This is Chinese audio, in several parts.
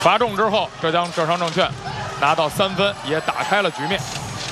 罚中之后，浙江浙商证券拿到3分，也打开了局面。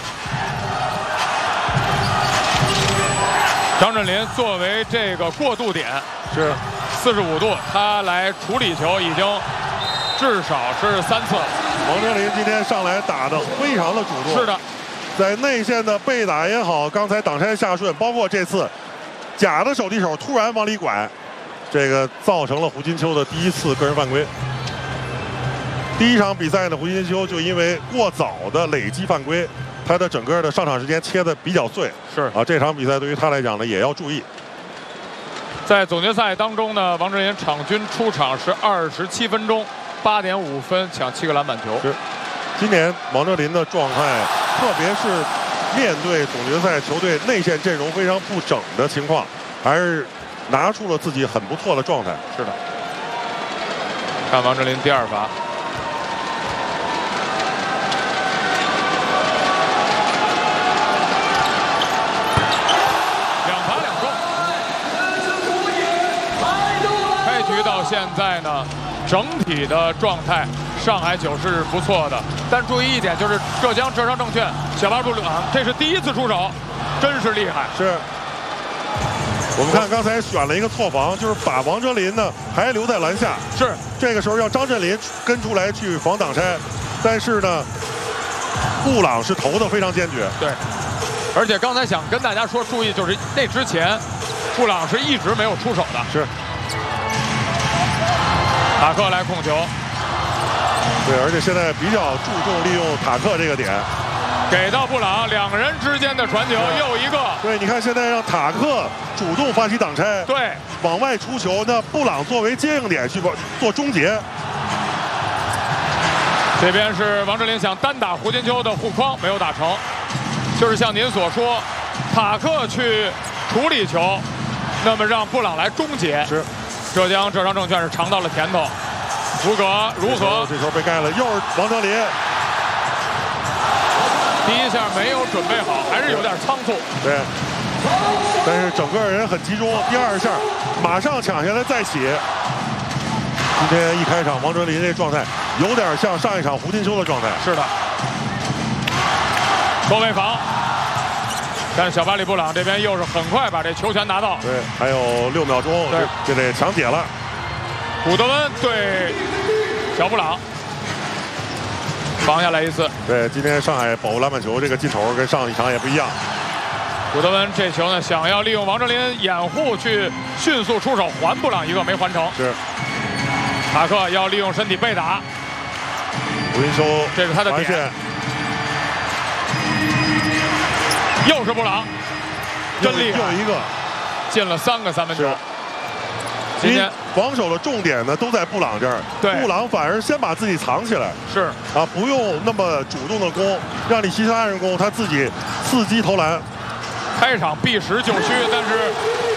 张镇麟作为这个过渡点是45度，他来处理球已经至少是3次。 王哲林今天上来打得非常的主动。 是的， 在内线的背打也好，刚才挡拆下顺，包括这次假的手递手突然往里拐，这个造成了胡金秋的第1次个人犯规。第1场比赛呢，胡金秋就因为过早的累积犯规，他的整个的上场时间切得比较碎。 是啊，这场比赛对于他来讲呢，也要注意。 在总决赛当中呢，王哲林场均出场是27分钟，8.5分，抢7个篮板球。 是，今年王哲林的状态，特别是面对总决赛球队内线阵容非常不整的情况，还是拿出了自己很不错的状态。 是的，看王哲林第2罚。到现在呢，整体的状态，上海9是不错的。但注意一点，就是浙江浙商证券小巴助啊，这是第1次出手，真是厉害。 是。我们看刚才选了一个错防，就是把王哲林呢还留在篮下。 是。这个时候让张镇麟跟出来去防挡拆，但是呢，布朗是投的非常坚决。 对。而且刚才想跟大家说，注意就是那之前，布朗是一直没有出手的。 是。 塔克来控球， 对，而且现在比较注重利用塔克这个点， 给到布朗，2人之间的传球又一个。 对，你看现在让塔克主动发起挡拆， 对， 往外出球，那布朗作为接应点去做终结。 这边是王哲林想单打胡金秋的护框，没有打成，就是像您所说，塔克去处理球，那么让布朗来终结。 是。 浙江浙商证券是尝到了甜头，福格如何？ 这球被盖了，又是王哲林。 第1下没有准备好，还是有点仓促。 对，但是整个人很集中。第2下马上抢下来再起。今天一开场，王哲林这状态有点像上一场胡金秋的状态。 是的，后卫防。但是小巴里布朗这边又是很快把这球权拿到。 对，还有6秒钟，这得抢解了。 古德温对小布朗防下来1次。 对，今天上海保护篮板球这个劲头跟上一场也不一样。 古德温这球呢，想要利用王哲林掩护去迅速出手还布朗1个，没还成。 是。 塔克要利用身体背打。 胡金秋， 这是他的点。又是布朗，真厉害！ 又一个， 进了3个3分球。今天防守的重点呢都在布朗这儿， 对， 布朗反而先把自己藏起来， 是啊，不用那么主动的攻，让你其他人攻，他自己伺机投篮。 开场必10就绪，但是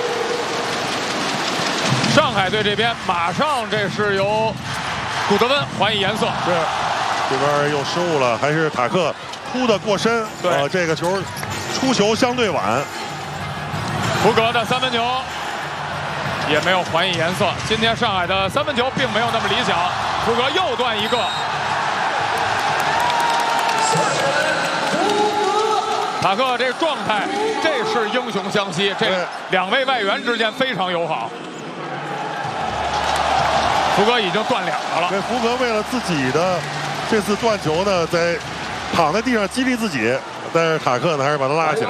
上海队这边马上这是由古德温还以颜色， 是这边又失误了，还是塔克扑的过深， 对， 这个球。出球相对晚， 福格的3分球也没有还以颜色。今天上海的3分球并没有那么理想，福格又断1个。塔克这状态，这是英雄相惜，这2位外援之间非常友好。福格已经断2个了。 对，福格为了自己的这次断球呢，在躺在地上激励自己。但是塔克呢，还是把他拉起来。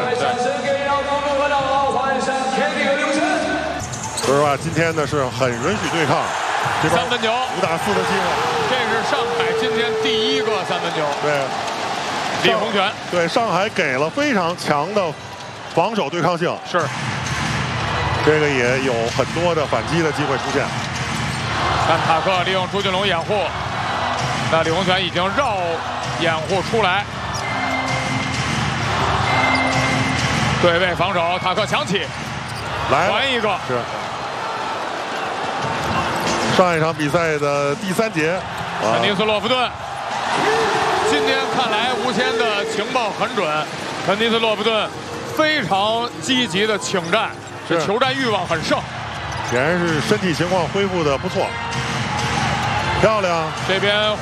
说实话，今天呢是很允许对抗。这 3分球 5打4的机会。 这是上海今天第1个3分球。 对， 李洪权。 对，上海给了非常强的防守对抗性。 是。 这个也有很多的反击的机会出现。 看塔克利用朱俊龙掩护，那李洪权已经绕掩护出来。对位防守，塔克抢起， 来还1个。 是上一场比赛的第3节， 肯尼斯洛夫顿。今天看来吴谦的情报很准，肯尼斯洛夫顿非常积极的请战，这求战欲望很盛。 显然是身体情况恢复的不错。 漂亮。 这边